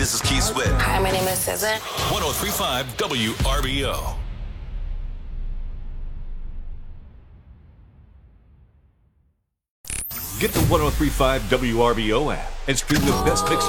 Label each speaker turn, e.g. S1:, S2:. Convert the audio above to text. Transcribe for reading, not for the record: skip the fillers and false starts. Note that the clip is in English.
S1: This is Keith Sweat.
S2: Hi, my name is SZA.
S1: 1035 WRBO.
S3: Get the 1035 WRBO app and stream the best mix of